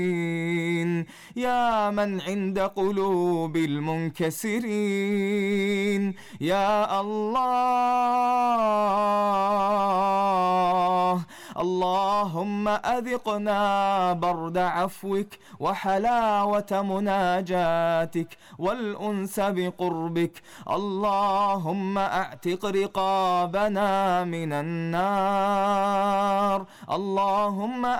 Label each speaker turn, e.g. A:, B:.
A: يا من عند قلوب المنكسرين. يا الله، اللهم أذقنا برد عفوك وحلاوة مناجاتك والأنس بقربك. اللهم أعتق رقابنا من النار. اللهم